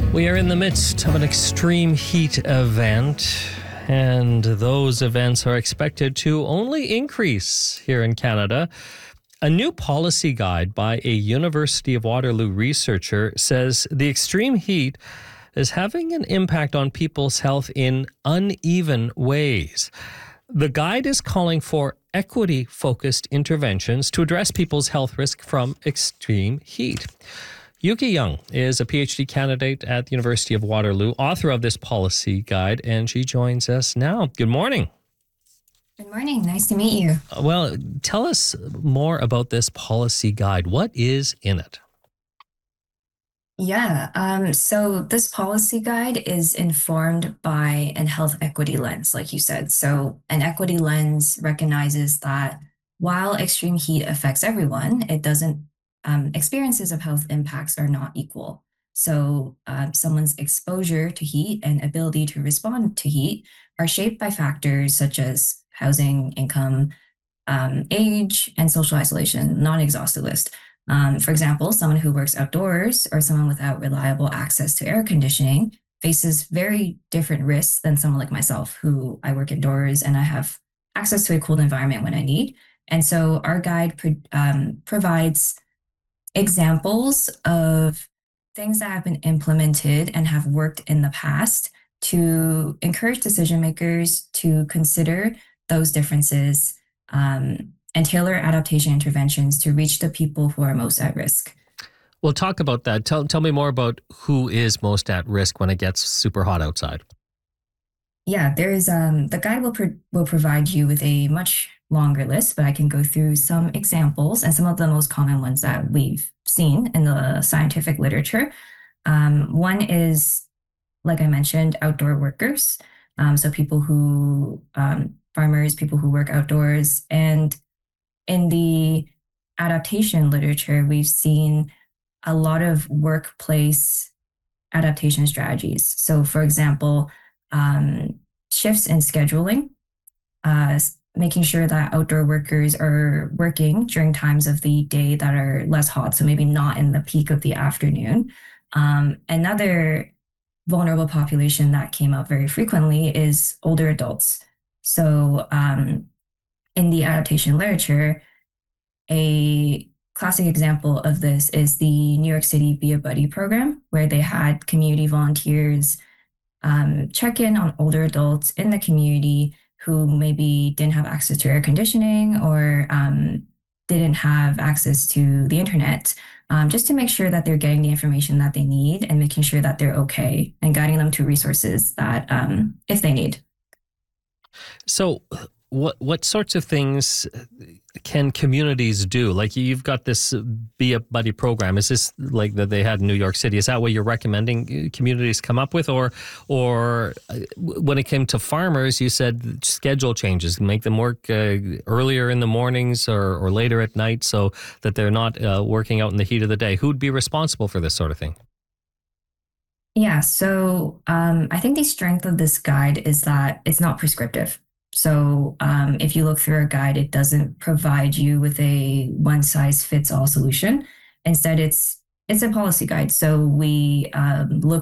We are in the midst of an extreme heat event, and those events are expected to only increase here in Canada. A new policy guide by a University of Waterloo researcher says the extreme heat is having an impact on people's health in uneven ways. The guide is calling for equity-focused interventions to address people's health risk from extreme heat. Yuki Young is a PhD candidate at the University of Waterloo, author of this policy guide, and she joins us now. Good morning. Good morning. Nice to meet you. Well, tell us more about this policy guide. What is in it? So this policy guide is informed by an health equity lens, like you said. So an equity lens recognizes that while extreme heat affects everyone, it doesn't experiences of health impacts are not equal. So someone's exposure to heat and ability to respond to heat are shaped by factors such as housing, income, age, and social isolation, not an exhaustive list. For example, someone who works outdoors or someone without reliable access to air conditioning faces very different risks than someone like myself, who I work indoors and I have access to a cold environment when I need. And so our guide provides examples of things that have been implemented and have worked in the past to encourage decision makers to consider those differences and tailor adaptation interventions to reach the people who are most at risk. Well, talk about that. Tell me more about who is most at risk when it gets super hot outside. Yeah, there is the guide will provide you with a much longer list, but I can go through some examples and some of the most common ones that we've seen in the scientific literature. One is, like I mentioned, outdoor workers. So people who, farmers, people who work outdoors. And in the adaptation literature, we've seen a lot of workplace adaptation strategies. So for example, shifts in scheduling, making sure that outdoor workers are working during times of the day that are less hot, so maybe not in the peak of the afternoon. Another vulnerable population that came up very frequently is older adults. So in the adaptation literature, a classic example of this is the New York City Be a Buddy program, where they had community volunteers check in on older adults in the community who maybe didn't have access to air conditioning or didn't have access to the internet, just to make sure that they're getting the information that they need and making sure that they're okay and guiding them to resources that if they need. So what sorts of things can communities do? Like you've got this Be a Buddy program. Is this like that they had in New York City? Is that what you're recommending communities come up with? Or when it came to farmers, you said schedule changes, make them work earlier in the mornings or later at night so that they're not working out in the heat of the day. Who'd be responsible for this sort of thing? Yeah, so I think the strength of this guide is that it's not prescriptive. So if you look through our guide, it doesn't provide you with a one-size-fits-all solution. Instead, it's a policy guide. So we look